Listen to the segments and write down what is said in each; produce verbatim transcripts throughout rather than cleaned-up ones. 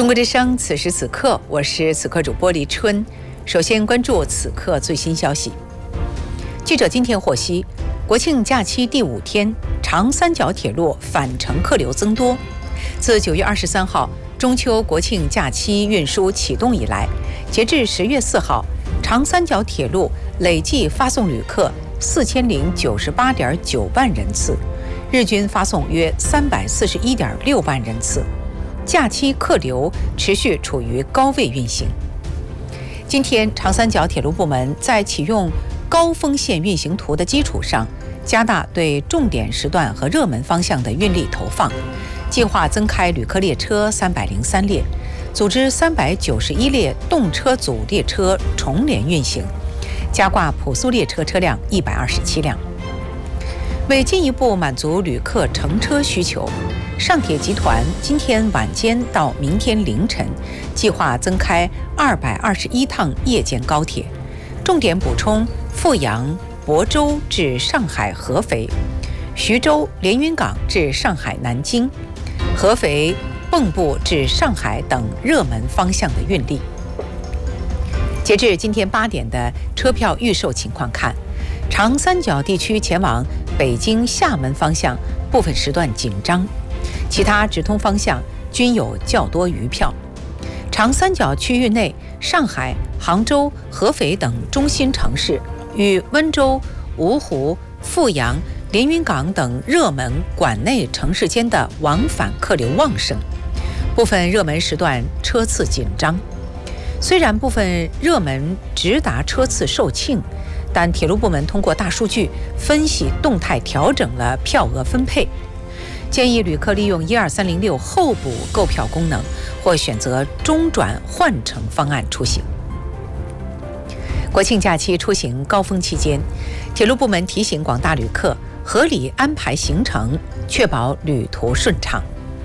中国之声，此时此刻，我是此刻主播李春。首先关注此刻最新消息。记者今天获悉，国庆假期第五天，长三角铁路返程客流增多。自九月二十三号中秋国庆假期运输启动以来，截至十月四号，长三角铁路累计发送旅客四千零九十八点九万人次，日均发送约三百四十一点六万人次。假期客流持续处于高位运行。今天，长三角铁路部门在启用高峰线运行图的基础上，加大对重点时段和热门方向的运力投放，计划增开旅客列车三百零三列，组织三百九十一列动车组列车重联运行，加挂普速列车车辆一百二十七辆。为进一步满足旅客乘车需求，上铁集团今天晚间到明天凌晨计划增开二百二十一趟夜间高铁，重点补充阜阳、亳州至上海合肥、徐州、连云港至上海南京、合肥、蚌埠至上海等热门方向的运力。截至今天八点的车票预售情况看，长三角地区前往北京、厦门方向部分时段紧张，其他直通方向均有较多余票。长三角区域内，上海、杭州、合肥等中心城市与温州、芜湖、阜阳、连云港等热门管内城市间的往返客流旺盛，部分热门时段车次紧张。虽然部分热门直达车次售罄，但铁路部门通过大数据分析动态调整了票额分配，建议旅客利用一二三零六候补购票功能，或选择中转换乘方案出行。国庆假期出行高峰期间，铁路部门提醒广大旅客合理安排行程，确保旅途顺畅。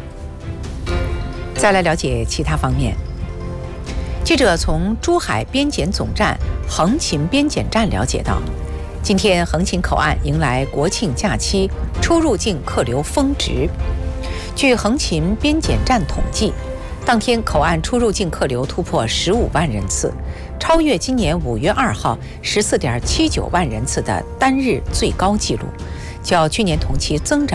再来了解其他方面。记者从珠海边检总站横琴边检站了解到，今天横琴口岸迎来国庆假期出入境客流峰值。据横琴边检站统计，当天口岸出入境客流突破十五万人次，超越今年五月二号十四点七九万人次的单日最高纪录，较去年同期增长